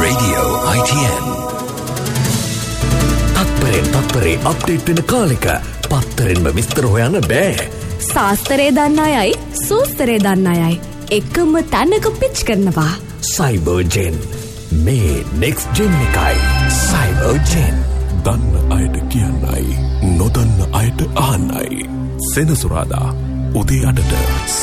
Radio ITN. තත්පරේ update වෙන කාලෙක පත්තරෙන්ම විස්තර හොයන්න බෑ. සාස්තරේ දන්න අයයි සූස්තරේ දන්න අයයි එකම තැනක පිච් කරනවා. සයිබර්ජෙන් මේ නෙක්ස්ට් ජෙන් එකයි. සයිබර්ජෙන් දන්න අයට කියන්නයි නොදන්න අයට අහන්නයි. සෙනසුරාදා උදේ 8ට